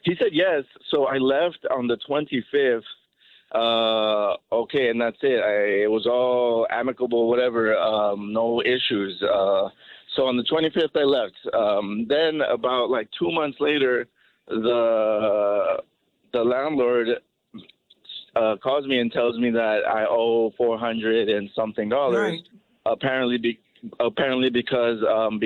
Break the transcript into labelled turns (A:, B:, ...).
A: He said yes. So I left on the 25th. Okay, and that's it. It was all amicable, whatever. No issues. So on the 25th, I left. Then about like 2 months later, the landlord calls me and tells me that I owe 400 and something dollars.
B: Right.
A: Apparently, apparently because